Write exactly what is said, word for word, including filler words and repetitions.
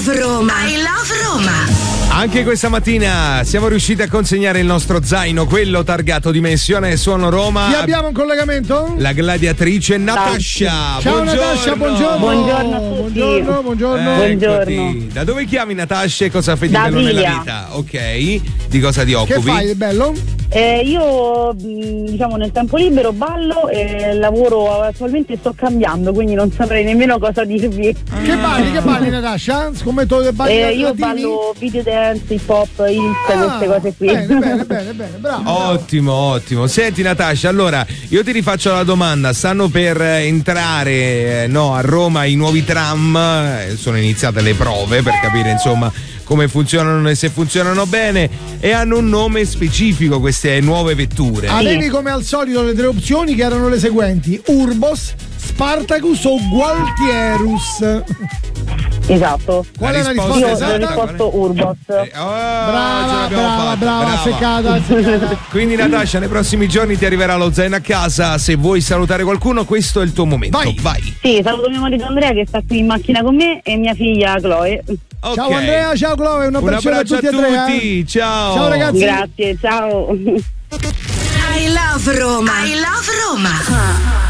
love Roma. I love Roma. Anche questa mattina siamo riusciti a consegnare il nostro zaino, quello targato Dimensione Suono Roma. Chi abbiamo in collegamento? La gladiatrice Natascia. Ciao buongiorno. Natascia, buongiorno. Buongiorno a tutti. Buongiorno, buongiorno. Buongiorno. Da dove chiami Natascia e cosa fai di Da bello nella Piglia. vita? Ok, di cosa ti Che occupi? fai di bello? Eh, io mh, diciamo nel tempo libero ballo e lavoro attualmente, sto cambiando, quindi non saprei nemmeno cosa dirvi. Che balli, che balli Natascia? Scommetto che balli Eh, io latini? ballo video dance, hip hop, insta, Ah, queste cose qui. Bene, bene, bene, bene, bravo. Ottimo, ottimo. Senti Natascia, allora io ti rifaccio la domanda. Stanno per entrare eh, no, a Roma i nuovi tram, eh, sono iniziate le prove per capire insomma come funzionano e se funzionano bene, e hanno un nome specifico queste nuove vetture. Avevi come al solito le tre opzioni che erano le seguenti: Urbos, Spartacus o Gualtierus. Esatto. Qual è la risposta Io ho esatta? risposto Urbos. Eh, oh, ce Brava, l'abbiamo brava, fatta, brava, azzeccata, azzeccata. Quindi Natascia, nei prossimi giorni ti arriverà lo zaino a casa. Se vuoi salutare qualcuno, questo è il tuo momento. Vai. Vai. Sì, saluto mio marito Andrea che sta qui in macchina con me e mia figlia Chloe. Ok. Ciao Andrea, ciao Chloe, un Un abbraccio a abbraccio tutti a e tre. eh. tutti. Ciao. Ciao ragazzi. Grazie, ciao. I love Roma. I love Roma.